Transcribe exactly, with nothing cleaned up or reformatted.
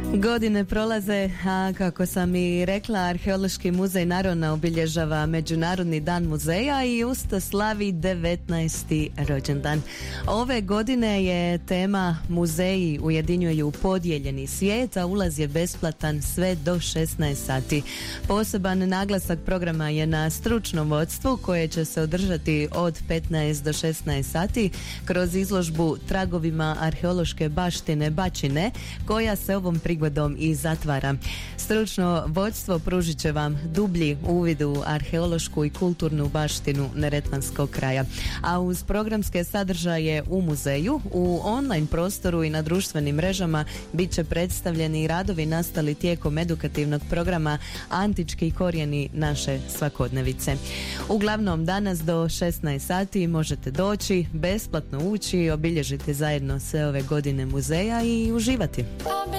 Godine prolaze, a kako sam i rekla, Arheološki muzej Narona obilježava Međunarodni dan muzeja i usto slavi devetnaesti rođendan. Ove godine je tema Muzeji ujedinjuju podijeljeni svijet, a ulaz je besplatan sve do šesnaest sati. Poseban naglasak programa je na stručnom vodstvu koje će se održati od petnaest do šesnaest sati kroz izložbu Tragovima arheološke baštine Bačine, koja se ovom prigodom i zatvara. Stručno vodstvo pružit će vam dublji uvid u arheološku i kulturnu baštinu Neretvanskog kraja. A uz programske sadržaje u muzeju, u online prostoru i na društvenim mrežama bit će predstavljeni radovi nastali tijekom edukativnog programa Antički korijeni naše svakodnevice. Uglavnom, danas do šesnaest sati možete doći, besplatno ući, obilježiti zajedno sve ove godine muzeja i uživati.